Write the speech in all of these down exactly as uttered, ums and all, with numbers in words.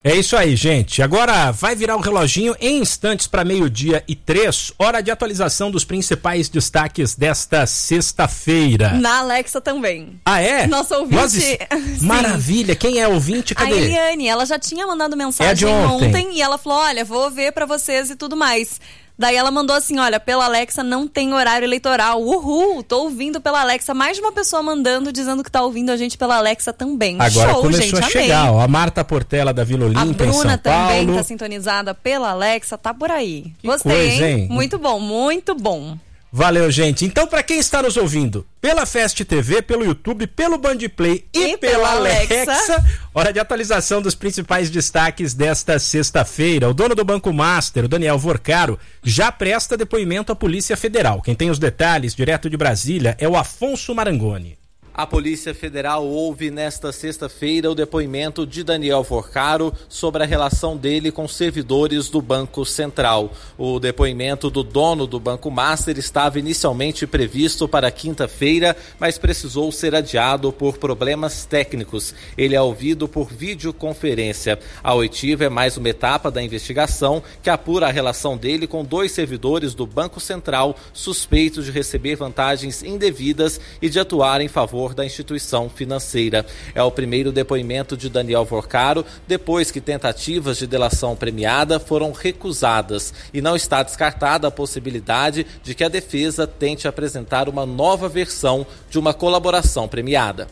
É isso aí, gente. Agora vai virar o reloginho em instantes para meio-dia e três, hora de atualização dos principais destaques desta sexta-feira. Na Alexa também. Ah, é? Nossa ouvinte. Nós... Maravilha. Quem é ouvinte? Cadê? A Eliane, ela já tinha mandado mensagem é de ontem. ontem e ela falou, olha, vou ver para vocês e tudo mais. Daí ela mandou assim, olha, pela Alexa não tem horário eleitoral. Uhul, tô ouvindo pela Alexa. Mais de uma pessoa mandando, dizendo que tá ouvindo a gente pela Alexa também. Agora Show, começou gente, a amei. chegar, ó. A Marta Portela da Vila Olímpia, em São Paulo. A Bruna também tá sintonizada pela Alexa, tá por aí. Que Gostei, coisa, hein? hein? Muito bom, muito bom. Valeu, gente. Então, pra quem está nos ouvindo pela Fast T V, pelo YouTube, pelo Band Play e, e pela, pela Alexa, Alexa, hora de atualização dos principais destaques desta sexta-feira. O dono do Banco Master, o Daniel Vorcaro, já presta depoimento à Polícia Federal. Quem tem os detalhes, direto de Brasília, é o Afonso Marangoni. A Polícia Federal ouve nesta sexta-feira o depoimento de Daniel Vorcaro sobre a relação dele com servidores do Banco Central. O depoimento do dono do Banco Master estava inicialmente previsto para quinta-feira, mas precisou ser adiado por problemas técnicos. Ele é ouvido por videoconferência. A oitiva é mais uma etapa da investigação que apura a relação dele com dois servidores do Banco Central suspeitos de receber vantagens indevidas e de atuar em favor da instituição financeira. É o primeiro depoimento de Daniel Vorcaro depois que tentativas de delação premiada foram recusadas e não está descartada a possibilidade de que a defesa tente apresentar uma nova versão de uma colaboração premiada.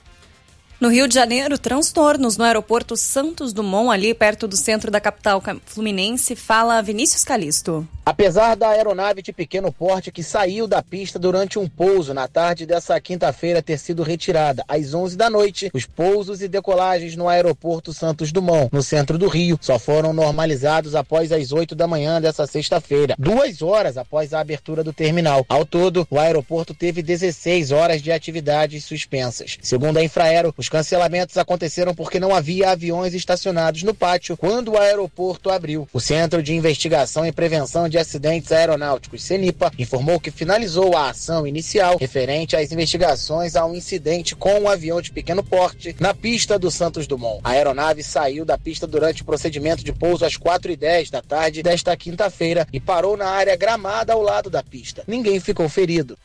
No Rio de Janeiro, transtornos no aeroporto Santos Dumont, ali perto do centro da capital fluminense, fala Vinícius Calisto. Apesar da aeronave de pequeno porte que saiu da pista durante um pouso na tarde dessa quinta-feira ter sido retirada às onze da noite, os pousos e decolagens no aeroporto Santos Dumont, no centro do Rio, só foram normalizados após as oito da manhã dessa sexta-feira, duas horas após a abertura do terminal. Ao todo, o aeroporto teve dezesseis horas de atividades suspensas. Segundo a Infraero, os cancelamentos aconteceram porque não havia aviões estacionados no pátio quando o aeroporto abriu. O Centro de Investigação e Prevenção de Acidentes Aeronáuticos, CENIPA, informou que finalizou a ação inicial referente às investigações a um incidente com um avião de pequeno porte na pista do Santos Dumont. A aeronave saiu da pista durante o procedimento de pouso às quatro e dez da tarde desta quinta-feira e parou na área gramada ao lado da pista. Ninguém ficou ferido.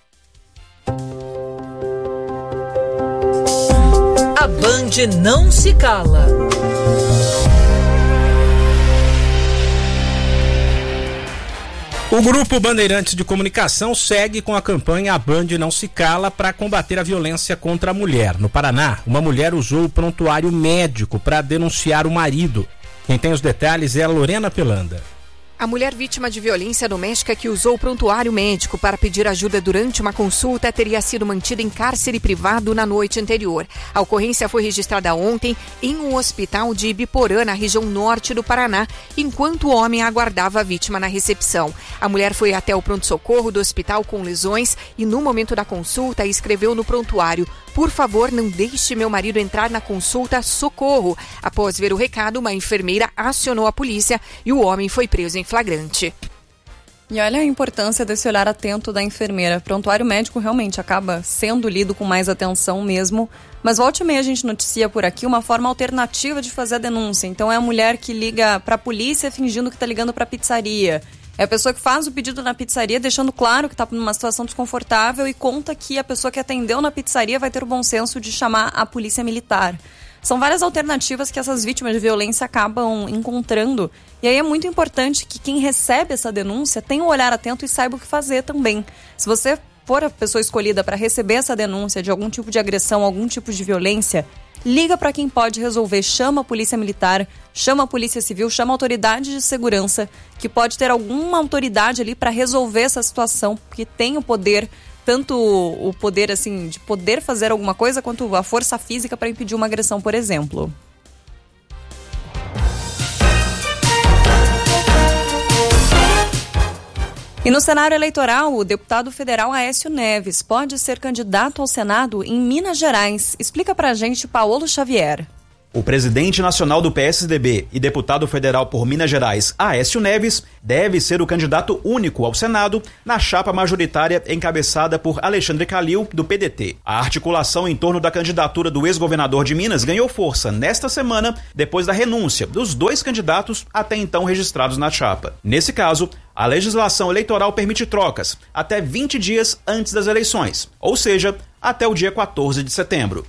A Band não se cala. O Grupo Bandeirantes de Comunicação segue com a campanha A Band Não Se Cala para combater a violência contra a mulher. No Paraná, uma mulher usou o prontuário médico para denunciar o marido. Quem tem os detalhes é a Lorena Pelanda. A mulher vítima de violência doméstica que usou o prontuário médico para pedir ajuda durante uma consulta teria sido mantida em cárcere privado na noite anterior. A ocorrência foi registrada ontem em um hospital de Ibiporã, na região norte do Paraná, enquanto o homem aguardava a vítima na recepção. A mulher foi até o pronto-socorro do hospital com lesões e, no momento da consulta, escreveu no prontuário: "Por favor, não deixe meu marido entrar na consulta, socorro." Após ver o recado, uma enfermeira acionou a polícia e o homem foi preso em flagrante. E olha a importância desse olhar atento da enfermeira. Prontuário médico realmente acaba sendo lido com mais atenção mesmo, mas volta e meia a gente noticia por aqui uma forma alternativa de fazer a denúncia. Então é a mulher que liga para a polícia fingindo que está ligando para a pizzaria. É a pessoa que faz o pedido na pizzaria, deixando claro que está numa situação desconfortável e conta que a pessoa que atendeu na pizzaria vai ter o bom senso de chamar a polícia militar. São várias alternativas que essas vítimas de violência acabam encontrando. E aí é muito importante que quem recebe essa denúncia tenha um olhar atento e saiba o que fazer também. Se você for a pessoa escolhida para receber essa denúncia de algum tipo de agressão, algum tipo de violência, liga para quem pode resolver, chama a polícia militar, chama a polícia civil, chama a autoridade de segurança, que pode ter alguma autoridade ali para resolver essa situação, porque tem o poder, tanto o poder assim de poder fazer alguma coisa, quanto a força física para impedir uma agressão, por exemplo. E no cenário eleitoral, o deputado federal Aécio Neves pode ser candidato ao Senado em Minas Gerais. Explica pra gente Paulo Xavier. O presidente nacional do P S D B e deputado federal por Minas Gerais, Aécio Neves, deve ser o candidato único ao Senado na chapa majoritária encabeçada por Alexandre Calil, do P D T. A articulação em torno da candidatura do ex-governador de Minas ganhou força nesta semana, depois da renúncia dos dois candidatos até então registrados na chapa. Nesse caso, a legislação eleitoral permite trocas até vinte dias antes das eleições, ou seja, até o dia quatorze de setembro.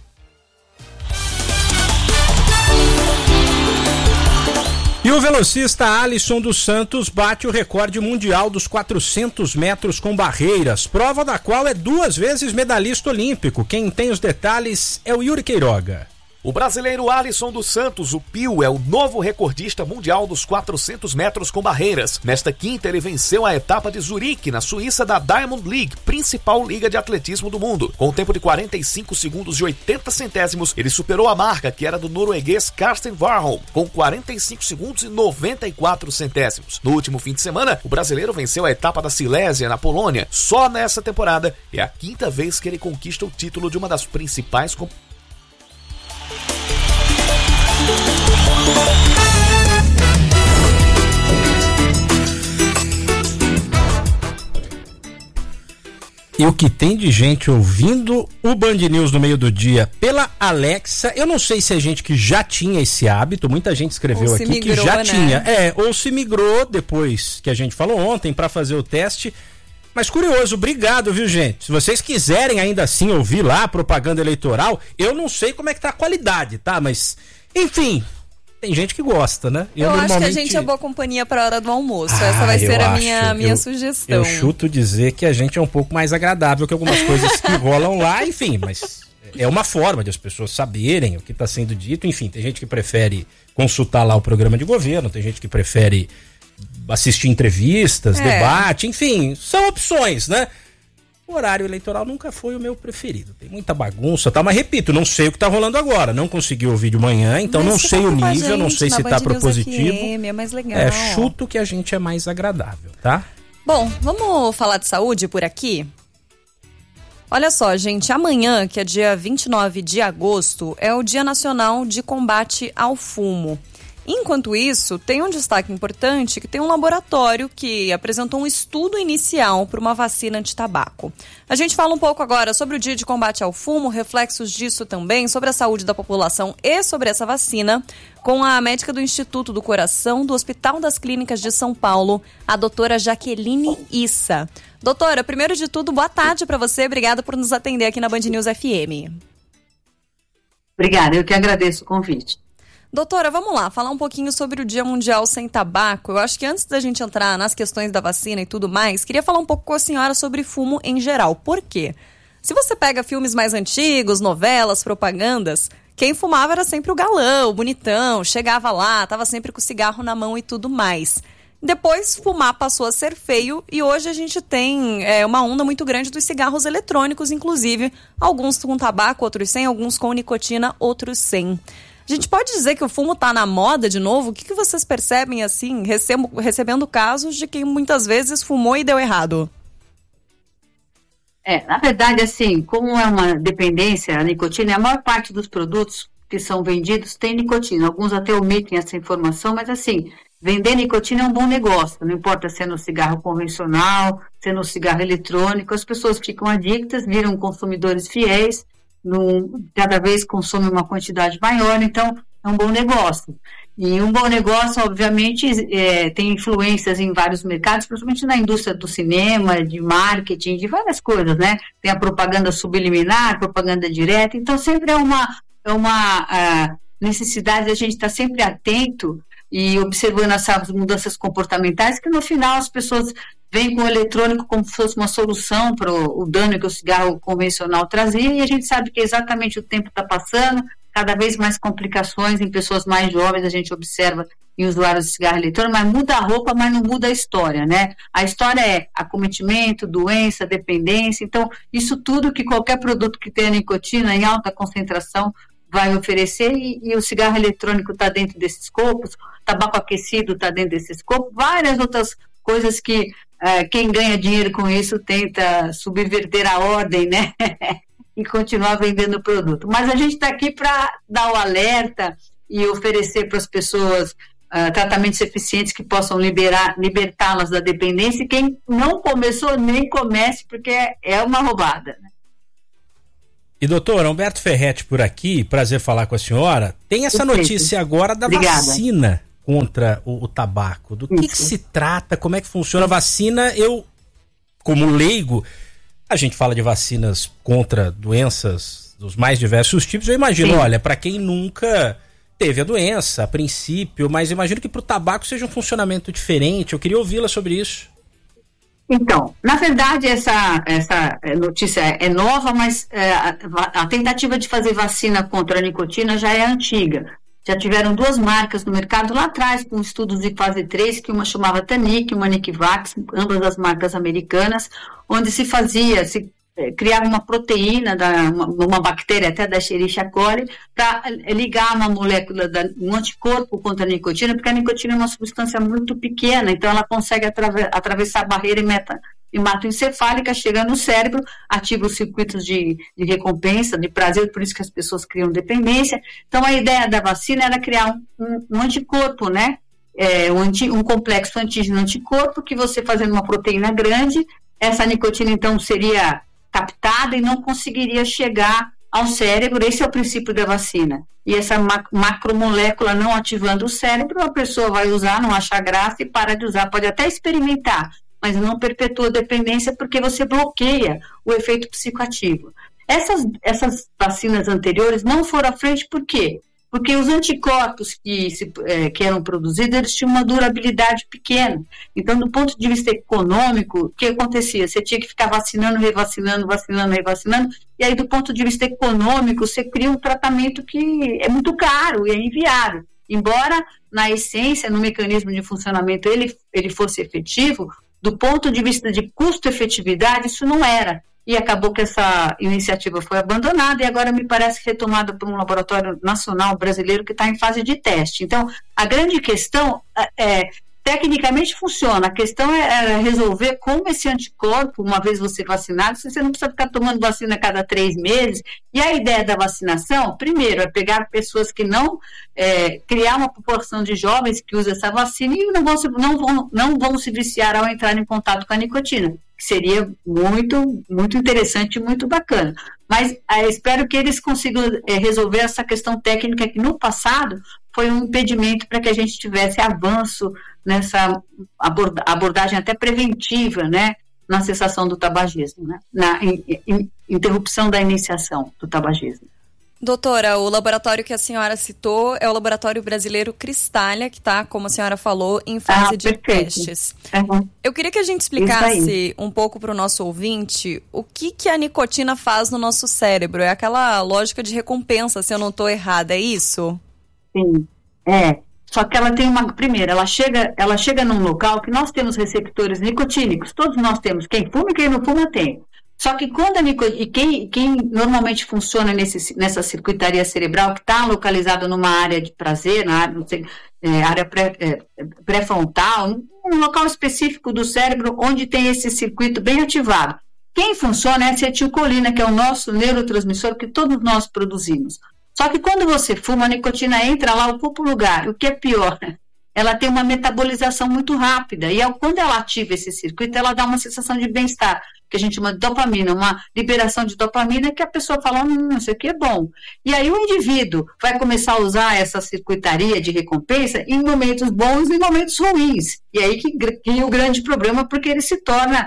E o velocista Alisson dos Santos bate o recorde mundial dos quatrocentos metros com barreiras, prova da qual é duas vezes medalhista olímpico. Quem tem os detalhes é o Yuri Queiroga. O brasileiro Alisson dos Santos, o Pio, é o novo recordista mundial dos quatrocentos metros com barreiras. Nesta quinta, ele venceu a etapa de Zurique, na Suíça, da Diamond League, principal liga de atletismo do mundo. Com um tempo de quarenta e cinco segundos e oitenta centésimos, ele superou a marca, que era do norueguês Karsten Warholm, com quarenta e cinco segundos e noventa e quatro centésimos. No último fim de semana, o brasileiro venceu a etapa da Silésia, na Polônia. Só nessa temporada, é a quinta vez que ele conquista o título de uma das principais competições. E o que tem de gente ouvindo o Band News no meio do dia pela Alexa, eu não sei se é gente que já tinha esse hábito, muita gente escreveu aqui migrou, que já né? tinha, é, ou se migrou depois que a gente falou ontem para fazer o teste. Mas curioso, obrigado, viu, gente? Se vocês quiserem ainda assim ouvir lá a propaganda eleitoral, eu não sei como é que tá a qualidade, tá? Mas, enfim, tem gente que gosta, né? Eu, eu normalmente... acho que a gente é boa companhia pra hora do almoço. Ah, essa vai ser a minha, a minha eu, sugestão. Eu chuto dizer que a gente é um pouco mais agradável que algumas coisas que rolam lá, enfim, mas é uma forma de as pessoas saberem o que está sendo dito. Enfim, tem gente que prefere consultar lá o programa de governo, tem gente que prefere assistir entrevistas, é. debate, enfim, são opções, né? O horário eleitoral nunca foi o meu preferido. Tem muita bagunça, tá? Mas repito, não sei o que tá rolando agora. Não consegui ouvir de manhã, então mas não sei tá o nível, gente, não sei se tá propositivo. F M, é mais legal. É, chuto que a gente é mais agradável, tá? Bom, vamos falar de saúde por aqui? Olha só, gente, amanhã, que é dia vinte e nove de agosto, é o Dia Nacional de Combate ao Fumo. Enquanto isso, tem um destaque importante que tem um laboratório que apresentou um estudo inicial para uma vacina anti-tabaco. A gente fala um pouco agora sobre o Dia de Combate ao Fumo, reflexos disso também, sobre a saúde da população e sobre essa vacina, com a médica do Instituto do Coração do Hospital das Clínicas de São Paulo, a doutora Jaqueline Issa. Doutora, primeiro de tudo, boa tarde para você, obrigada por nos atender aqui na Band News F M. Obrigada, eu que agradeço o convite. Doutora, vamos lá, falar um pouquinho sobre o Dia Mundial Sem Tabaco. Eu acho que antes da gente entrar nas questões da vacina e tudo mais, queria falar um pouco com a senhora sobre fumo em geral. Por quê? Se você pega filmes mais antigos, novelas, propagandas, quem fumava era sempre o galã, o bonitão, chegava lá, tava sempre com o cigarro na mão e tudo mais. Depois, fumar passou a ser feio e hoje a gente tem é, uma onda muito grande dos cigarros eletrônicos, inclusive, alguns com tabaco, outros sem, alguns com nicotina, outros sem. A gente pode dizer que o fumo está na moda de novo? O que, que vocês percebem, assim, recebo, recebendo casos de quem muitas vezes fumou e deu errado? É, na verdade, assim, como é uma dependência, a nicotina, a maior parte dos produtos que são vendidos tem nicotina. Alguns até omitem essa informação, mas assim, vender nicotina é um bom negócio. Não importa se é no cigarro convencional, se é no cigarro eletrônico, as pessoas ficam adictas, viram consumidores fiéis, num, cada vez consome uma quantidade maior, então é um bom negócio. E um bom negócio, obviamente, é, tem influências em vários mercados, principalmente na indústria do cinema, de marketing, de várias coisas, né? Tem a propaganda subliminar, propaganda direta, então sempre é uma, é uma uh, necessidade de a gente estar sempre atento e observando essas mudanças comportamentais, que no final as pessoas vêm com o eletrônico como se fosse uma solução para o dano que o cigarro convencional trazia, e a gente sabe que exatamente o tempo está passando, cada vez mais complicações em pessoas mais jovens, a gente observa em usuários de cigarro eletrônico, mas muda a roupa, mas não muda a história, né? A história é acometimento, doença, dependência, então isso tudo que qualquer produto que tenha nicotina em alta concentração vai oferecer, e, e o cigarro eletrônico está dentro desses copos, tabaco aquecido está dentro desses copos, várias outras coisas que uh, quem ganha dinheiro com isso tenta subverter a ordem, né? E continuar vendendo o produto. Mas a gente está aqui para dar o alerta e oferecer para as pessoas uh, tratamentos eficientes que possam liberar, libertá-las da dependência, e quem não começou, nem comece, porque é, é uma roubada, né? E doutor, Humberto Ferretti por aqui, prazer falar com a senhora. Tem essa Perfeito. Notícia agora da Obrigada. Vacina contra o, o tabaco. Do que, que se trata, como é que funciona a vacina? Eu, como leigo, a gente fala de vacinas contra doenças dos mais diversos tipos. Eu imagino, Sim. olha, para quem nunca teve a doença, a princípio, mas imagino que para o tabaco seja um funcionamento diferente. Eu queria ouvi-la sobre isso. Então, na verdade, essa, essa notícia é nova, mas é, a, a tentativa de fazer vacina contra a nicotina já é antiga. Já tiveram duas marcas no mercado lá atrás, com estudos de fase três, que uma chamava Tanic e uma Nikivax, ambas as marcas americanas, onde se fazia, se é, criava uma proteína, da, uma, uma bactéria até da Escherichia coli, para ligar uma molécula, da, um anticorpo contra a nicotina, porque a nicotina é uma substância muito pequena, então ela consegue atrave, atravessar a barreira hemata, hematoencefálica, chega no cérebro, ativa os circuitos de, de recompensa, de prazer, por isso que as pessoas criam dependência. Então a ideia da vacina era criar um, um, um anticorpo, né? É, um, anti, um complexo antígeno-anticorpo, que você fazendo uma proteína grande, essa nicotina então seria captada e não conseguiria chegar ao cérebro. Esse é o princípio da vacina. E essa mac- macromolécula não ativando o cérebro, a pessoa vai usar, não achar graça e para de usar. Pode até experimentar, mas não perpetua a dependência, porque você bloqueia o efeito psicoativo. Essas, essas vacinas anteriores não foram à frente, por quê? Porque os anticorpos que, se, é, que eram produzidos, eles tinham uma durabilidade pequena. Então, do ponto de vista econômico, o que acontecia? Você tinha que ficar vacinando, revacinando, vacinando, revacinando, e aí, do ponto de vista econômico, você cria um tratamento que é muito caro e é inviável. Embora, na essência, no mecanismo de funcionamento, ele, ele fosse efetivo, do ponto de vista de custo-efetividade, isso não era. E acabou que essa iniciativa foi abandonada e agora me parece retomada por um laboratório nacional brasileiro que está em fase de teste. Então, a grande questão é, tecnicamente funciona, a questão é resolver como esse anticorpo, uma vez você vacinado, você não precisa ficar tomando vacina a cada três meses. E a ideia da vacinação, primeiro, é pegar pessoas que não, é, criar uma população de jovens que usam essa vacina e não vão, se, não, vão, não vão se viciar ao entrar em contato com a nicotina. Seria muito, muito interessante e muito bacana. Mas é, espero que eles consigam é, resolver essa questão técnica que no passado foi um impedimento para que a gente tivesse avanço nessa aborda- abordagem até preventiva, né, na cessação do tabagismo, né, na in- in- interrupção da iniciação do tabagismo. Doutora, o laboratório que a senhora citou é o laboratório brasileiro Cristália, que está, como a senhora falou, em fase ah, de testes. Uhum. Eu queria que a gente explicasse um pouco para o nosso ouvinte o que, que a nicotina faz no nosso cérebro. É aquela lógica de recompensa, se eu não estou errada, é isso? Sim, é. Só que ela tem uma... Primeiro, ela chega, ela chega num local que nós temos receptores nicotínicos. Todos nós temos. Quem fuma e quem não fuma tem. Só que quando a nicotina, e quem, quem normalmente funciona nesse, nessa circuitaria cerebral, que está localizada numa área de prazer, na área, sei, é, área pré, é, pré-frontal, um local específico do cérebro onde tem esse circuito bem ativado. Quem funciona é a acetilcolina, que é o nosso neurotransmissor que todos nós produzimos. Só que quando você fuma, a nicotina entra lá, ocupa o lugar. O que é pior, né? Ela tem uma metabolização muito rápida. E quando ela ativa esse circuito, ela dá uma sensação de bem-estar, que a gente chama de dopamina, uma liberação de dopamina que a pessoa fala, hum, isso aqui é bom. E aí o indivíduo vai começar a usar essa circuitaria de recompensa em momentos bons e em momentos ruins. E aí que, que é o grande problema, porque ele se torna...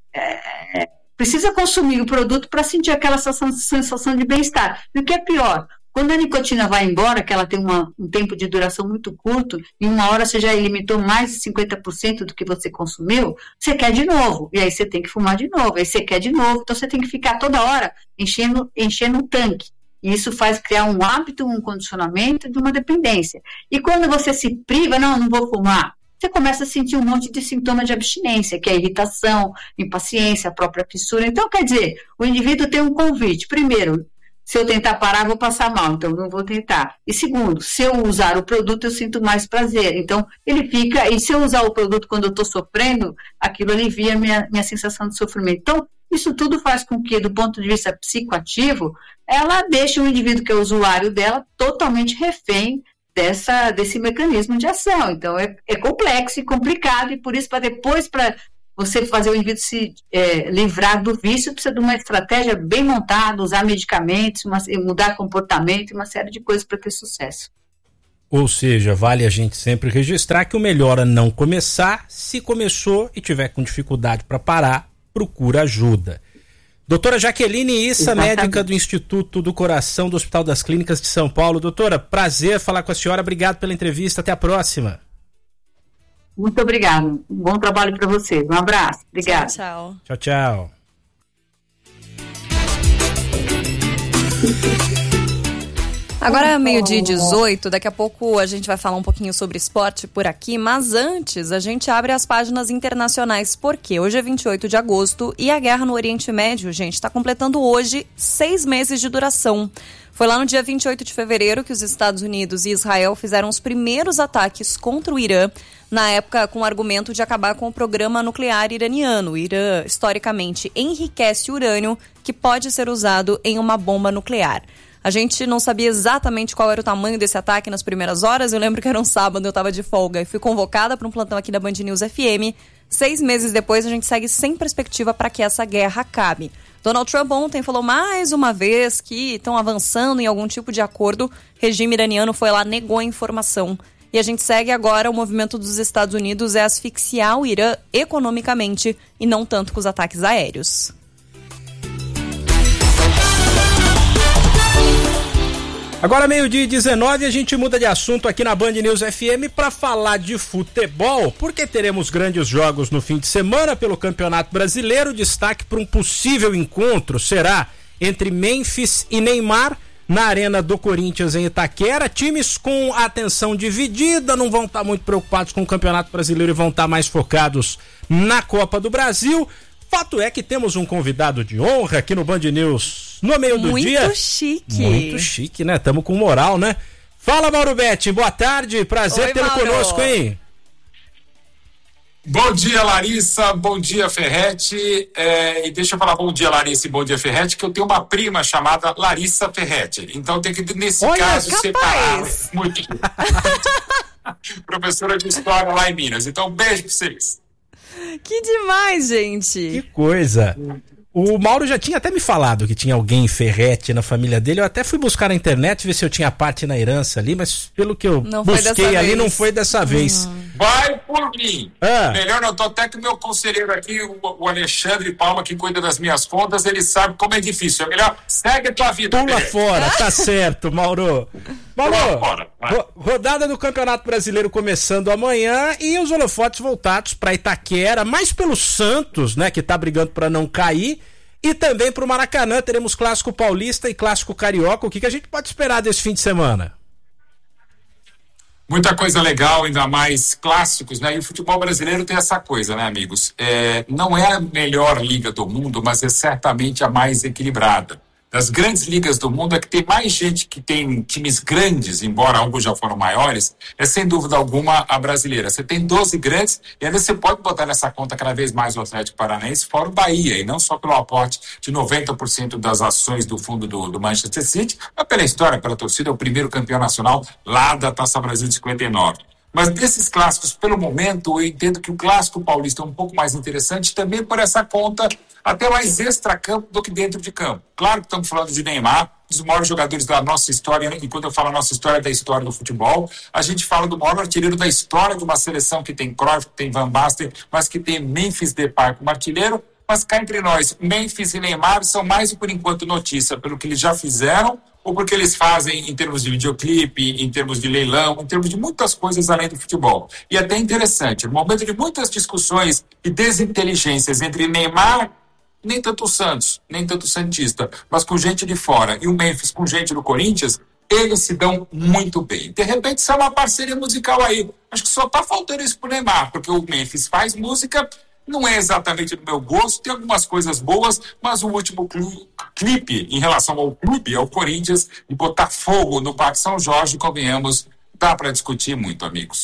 É, precisa consumir o produto para sentir aquela sensação, sensação de bem-estar. E o que é pior... Quando a nicotina vai embora, que ela tem uma, um tempo de duração muito curto, em uma hora você já limitou mais de cinquenta por cento do que você consumiu, você quer de novo, e aí você tem que fumar de novo, aí você quer de novo, então você tem que ficar toda hora enchendo, enchendo um tanque. E isso faz criar um hábito, um condicionamento de uma dependência. E quando você se priva, não, não vou fumar, você começa a sentir um monte de sintomas de abstinência, que é irritação, impaciência, a própria fissura. Então, quer dizer, o indivíduo tem um convite. Primeiro, se eu tentar parar, vou passar mal, então não vou tentar. E segundo, se eu usar o produto, eu sinto mais prazer. Então, ele fica... E se eu usar o produto quando eu estou sofrendo, aquilo alivia a minha, minha sensação de sofrimento. Então, isso tudo faz com que, do ponto de vista psicoativo, ela deixe o indivíduo que é usuário dela totalmente refém dessa, desse mecanismo de ação. Então, é, é complexo e complicado, e por isso, para depois, para você fazer o indivíduo se é, livrar do vício, precisa de uma estratégia bem montada, usar medicamentos, uma, mudar comportamento e uma série de coisas para ter sucesso. Ou seja, vale a gente sempre registrar que o melhor é não começar. Se começou e tiver com dificuldade para parar, procura ajuda. Doutora Jaqueline Issa, Exatamente. Médica do Instituto do Coração do Hospital das Clínicas de São Paulo. Doutora, prazer falar com a senhora. Obrigado pela entrevista. Até a próxima. Muito obrigado. Um bom trabalho para vocês. Um abraço. Obrigado. Tchau, tchau. Tchau, tchau. Agora é meio-dia e dezoito, daqui a pouco a gente vai falar um pouquinho sobre esporte por aqui, mas antes a gente abre as páginas internacionais, porque hoje é vinte e oito de agosto e a guerra no Oriente Médio, gente, está completando hoje seis meses de duração. Foi lá no dia vinte e oito de fevereiro que os Estados Unidos e Israel fizeram os primeiros ataques contra o Irã, na época com o argumento de acabar com o programa nuclear iraniano. O Irã, historicamente, enriquece urânio que pode ser usado em uma bomba nuclear. A gente não sabia exatamente qual era o tamanho desse ataque nas primeiras horas. Eu lembro que era um sábado, eu estava de folga e fui convocada para um plantão aqui da Band News F M. Seis meses depois, a gente segue sem perspectiva para que essa guerra acabe. Donald Trump ontem falou mais uma vez que estão avançando em algum tipo de acordo. O regime iraniano foi lá, negou a informação. E a gente segue agora, o movimento dos Estados Unidos é asfixiar o Irã economicamente e não tanto com os ataques aéreos. Agora meio-dia e dezenove, a gente muda de assunto aqui na Band News F M para falar de futebol, porque teremos grandes jogos no fim de semana pelo Campeonato Brasileiro. Destaque para um possível encontro será entre Memphis e Neymar na Arena do Corinthians em Itaquera. Times com a atenção dividida, não vão estar muito preocupados com o Campeonato Brasileiro e vão estar mais focados na Copa do Brasil. Fato é que temos um convidado de honra aqui no Band News no meio do Muito dia. Muito chique. Muito chique, né? Tamo com moral, né? Fala, Mauro Betti. Boa tarde. Prazer tê-lo conosco, hein? Bom dia, Larissa. Bom dia, Ferretti. É, e deixa eu falar bom dia, Larissa, e bom dia, Ferretti, que eu tenho uma prima chamada Larissa Ferretti. Então tem que, nesse Olha, caso, capaz. separar muito. Professora de História lá em Minas. Então, beijo pra vocês. Que demais, gente. Que coisa. O Mauro já tinha até me falado que tinha alguém Ferretti na família dele. Eu até fui buscar na internet ver se eu tinha parte na herança ali, mas pelo que eu não busquei ali, vez. não foi dessa vez. Hum. Vai por mim. Ah. Melhor não, tô até que o meu conselheiro aqui, o, o Alexandre Palma, que cuida das minhas contas, ele sabe como é difícil. É melhor, segue a tua vida. Pula Ferretti. Fora, tá certo, Mauro. Mauro, fora, ro- rodada do Campeonato Brasileiro começando amanhã e os holofotes voltados para Itaquera, mais pelo Santos, né, que tá brigando para não cair. E também para o Maracanã teremos Clássico Paulista e Clássico Carioca. O que, que a gente pode esperar desse fim de semana? Muita coisa legal, ainda mais clássicos, né? E o futebol brasileiro tem essa coisa, né, amigos? É, não é a melhor liga do mundo, mas é certamente a mais equilibrada. Das grandes ligas do mundo, é que tem mais gente que tem times grandes, embora alguns já foram maiores, é sem dúvida alguma a brasileira. Você tem doze grandes e ainda você pode botar nessa conta cada vez mais o Atlético Paranaense, fora o Bahia, e não só pelo aporte de noventa por cento das ações do fundo do, do Manchester City, mas pela história, pela torcida, é o primeiro campeão nacional lá da Taça Brasil de cinquenta e nove. Mas desses clássicos, pelo momento, eu entendo que o Clássico Paulista é um pouco mais interessante também por essa conta até mais extra-campo do que dentro de campo. Claro que estamos falando de Neymar, um dos maiores jogadores da nossa história, e quando eu falo nossa história, é da história do futebol, a gente fala do maior artilheiro da história de uma seleção que tem Cruyff, que tem Van Basten, mas que tem Memphis Depay como artilheiro. Mas cá entre nós, Memphis e Neymar são mais, por enquanto, notícia pelo que eles já fizeram ou porque eles fazem em termos de videoclipe, em termos de leilão, em termos de muitas coisas além do futebol. E até interessante, no momento de muitas discussões e desinteligências entre Neymar, nem tanto o Santos, nem tanto o Santista, mas com gente de fora, e o Memphis com gente do Corinthians, eles se dão muito bem. De repente, isso é uma parceria musical aí. Acho que só tá faltando isso pro Neymar, porque o Memphis faz música, não é exatamente do meu gosto, tem algumas coisas boas, mas o último clu- clipe em relação ao clube, ao Corinthians, e botar fogo no Parque São Jorge, convenhamos, dá para discutir muito, amigos.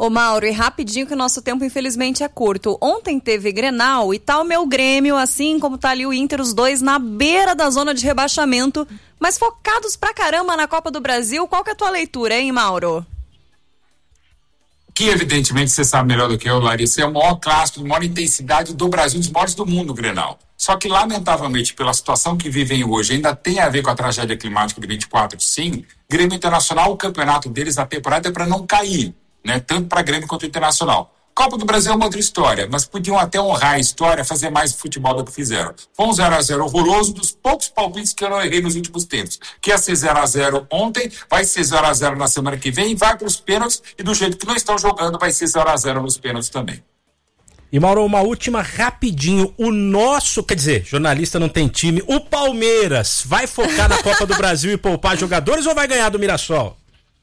Ô Mauro, e rapidinho que o nosso tempo infelizmente é curto. Ontem teve Grenal e tá o meu Grêmio, assim como tá ali o Inter, os dois na beira da zona de rebaixamento, mas focados pra caramba na Copa do Brasil. Qual que é a tua leitura, hein, Mauro? Que evidentemente você sabe melhor do que eu, Larissa, é o maior clássico, de maior intensidade do Brasil, um dos maiores do mundo, o Grenal. Só que, lamentavelmente, pela situação que vivem hoje, ainda tem a ver com a tragédia climática de vinte e quatro, sim. Grêmio Internacional, o campeonato deles na temporada é para não cair, né? Tanto para Grêmio quanto Internacional. Copa do Brasil é uma outra história, mas podiam até honrar a história, fazer mais futebol do que fizeram. Foi um zero a zero horroroso, dos poucos palpites que eu não errei nos últimos tempos. Que ia ser zero a zero ontem, vai ser zero a zero na semana que vem, vai para os pênaltis, e do jeito que não estão jogando, vai ser zero a zero nos pênaltis também. E Mauro, uma última rapidinho, o nosso, quer dizer, jornalista não tem time, o Palmeiras vai focar na Copa do Brasil e poupar jogadores ou vai ganhar do Mirassol?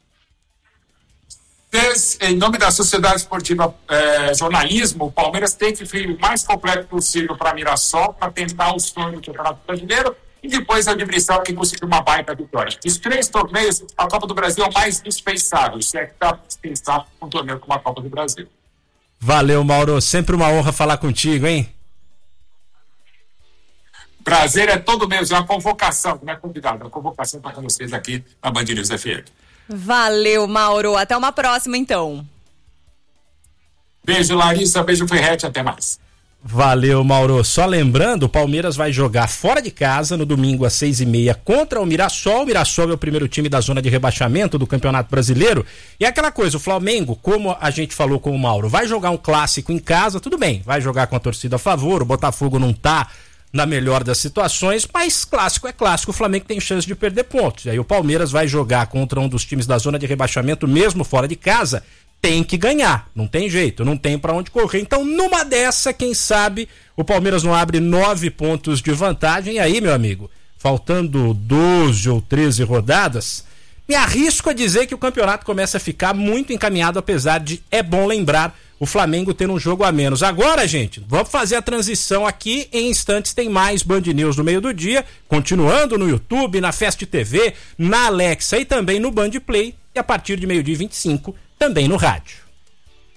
Em nome da Sociedade Esportiva eh, Jornalismo, o Palmeiras tem que ir o mais completo possível para Mirassol, para tentar o sonho do Campeonato Brasileiro e depois a admissão que conseguiu uma baita vitória. Os três torneios, a Copa do Brasil é o mais dispensável, se é que está dispensado um torneio como a Copa do Brasil. Valeu, Mauro, sempre uma honra falar contigo, hein? Prazer é todo mesmo, é uma convocação, não é convidado, é uma convocação para vocês aqui na Band News F M. Valeu, Mauro. Até uma próxima, então. Beijo, Larissa. Beijo, Ferrete. Até mais. Valeu, Mauro. Só lembrando, o Palmeiras vai jogar fora de casa no domingo às seis e meia contra o Mirassol. O Mirassol é o primeiro time da zona de rebaixamento do Campeonato Brasileiro. E é aquela coisa, o Flamengo, como a gente falou com o Mauro, vai jogar um clássico em casa, tudo bem, vai jogar com a torcida a favor, o Botafogo não tá na melhor das situações, mas clássico é clássico, o Flamengo tem chance de perder pontos. E aí o Palmeiras vai jogar contra um dos times da zona de rebaixamento, mesmo fora de casa, tem que ganhar, não tem jeito, não tem pra onde correr. Então, numa dessa, quem sabe, o Palmeiras não abre nove pontos de vantagem. E aí, meu amigo, faltando doze ou treze rodadas, me arrisco a dizer que o campeonato começa a ficar muito encaminhado, apesar de, é bom lembrar, o Flamengo ter um jogo a menos. Agora, gente, vamos fazer a transição aqui. Em instantes tem mais Band News no meio do dia, continuando no YouTube, na Fast T V, na Alexa e também no Band Play. E a partir de meio-dia e vinte e cinco, também no rádio.